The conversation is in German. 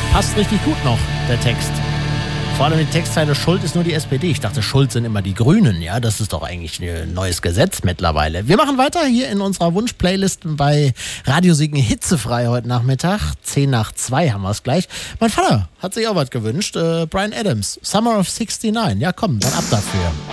Passt richtig gut noch, der Text. Vor allem die Textzeile Schuld ist nur die SPD. Ich dachte, Schuld sind immer die Grünen. Ja, das ist doch eigentlich ein neues Gesetz mittlerweile. Wir machen weiter hier in unserer Wunsch-Playlist bei Radiosiegen hitzefrei heute Nachmittag. 1:10 haben wir es gleich. Mein Vater hat sich auch was gewünscht. Bryan Adams, Summer of '69. Ja, komm, dann ab dafür.